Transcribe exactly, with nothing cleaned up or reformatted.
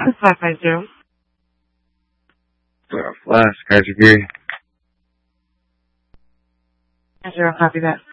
five five zero. Uh, Flash, Carter Geary. Zero, copy that.